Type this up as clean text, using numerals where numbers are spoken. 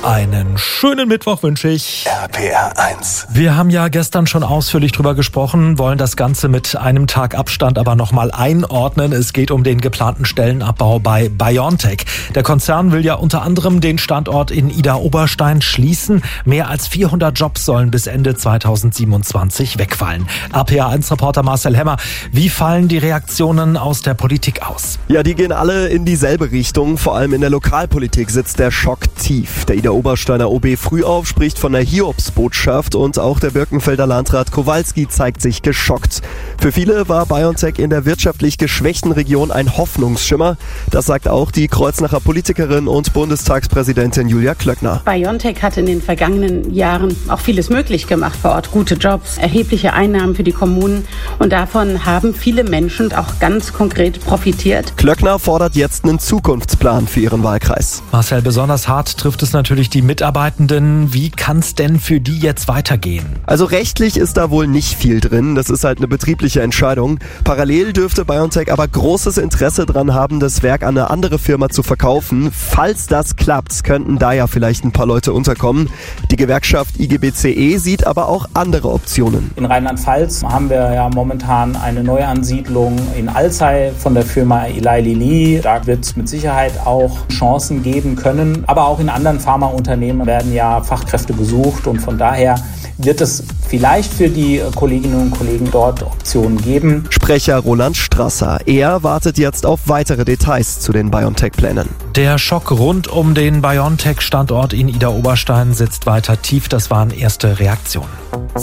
Einen schönen Mittwoch wünsche ich. RPR 1. Wir haben ja gestern schon ausführlich drüber gesprochen, wollen das Ganze mit einem Tag Abstand aber nochmal einordnen. Es geht um den geplanten Stellenabbau bei BioNTech. Der Konzern will ja unter anderem den Standort in Idar-Oberstein schließen. Mehr als 400 Jobs sollen bis Ende 2027 wegfallen. RPR 1-Reporter Marcel Hemmer, wie fallen die Reaktionen aus der Politik aus? Ja, die gehen alle in dieselbe Richtung. Vor allem in der Lokalpolitik sitzt der Schock tief. Der Idar-Obersteiner OB Frühauf spricht von der Hiobsbotschaft und auch der Birkenfelder Landrat Kowalski zeigt sich geschockt. Für viele war BioNTech in der wirtschaftlich geschwächten Region ein Hoffnungsschimmer. Das sagt auch die Kreuznacher Politikerin und Bundestagspräsidentin Julia Klöckner. BioNTech hat in den vergangenen Jahren auch vieles möglich gemacht vor Ort. Gute Jobs, erhebliche Einnahmen für die Kommunen und davon haben viele Menschen auch ganz konkret profitiert. Klöckner fordert jetzt einen Zukunftsplan für ihren Wahlkreis. Marcel, besonders hart trifft es natürlich die Mitarbeitenden. Wie kann es denn für die jetzt weitergehen? Also rechtlich ist da wohl nicht viel drin. Das ist halt eine betriebliche Entscheidung. Parallel dürfte BioNTech aber großes Interesse dran haben, das Werk an eine andere Firma zu verkaufen. Falls das klappt, könnten da ja vielleicht ein paar Leute unterkommen. Die Gewerkschaft IGBCE sieht aber auch andere Optionen. In Rheinland-Pfalz haben wir ja momentan eine Neuansiedlung in Alzey von der Firma Eli Lilly. Da wird es mit Sicherheit auch Chancen geben können. Aber auch in anderen Pharmaunternehmen werden ja Fachkräfte gesucht und von daher wird es vielleicht für die Kolleginnen und Kollegen dort Optionen geben. Sprecher Roland Strasser. Er wartet jetzt auf weitere Details zu den BioNTech-Plänen. Der Schock rund um den BioNTech-Standort in Idar-Oberstein sitzt weiter tief. Das waren erste Reaktionen.